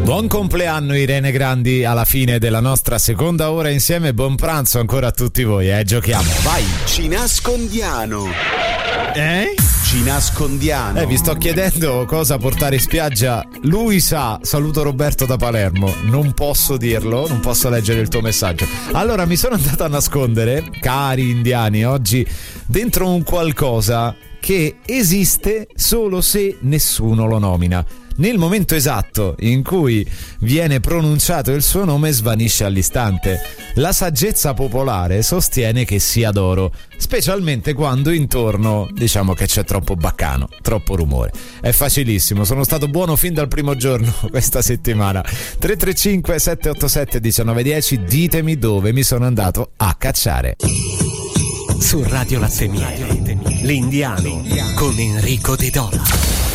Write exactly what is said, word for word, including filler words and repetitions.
Buon compleanno Irene Grandi, alla fine della nostra seconda ora insieme. Buon pranzo ancora a tutti voi, eh, giochiamo, vai. Ci nascondiano. Eh? Ci nascondiano. Eh, vi sto chiedendo cosa portare in spiaggia. Lui sa, saluto Roberto da Palermo. Non posso dirlo, non posso leggere il tuo messaggio. Allora mi sono andato a nascondere, cari indiani, oggi dentro un qualcosa che esiste solo se nessuno lo nomina. Nel momento esatto in cui viene pronunciato il suo nome svanisce all'istante. La saggezza popolare sostiene che sia d'oro, specialmente quando intorno diciamo che c'è troppo baccano, troppo rumore. È facilissimo, sono stato buono fin dal primo giorno questa settimana. tre tre cinque sette otto sette uno nove uno zero, ditemi dove mi sono andato a cacciare. Su Radio Latte Miele, l'Indiano con Enrico De Dona.